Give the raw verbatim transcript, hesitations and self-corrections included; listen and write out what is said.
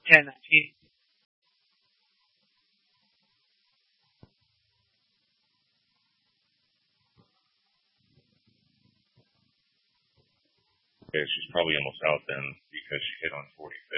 ten nineteen. Okay, she's probably almost out then because she hit on forty.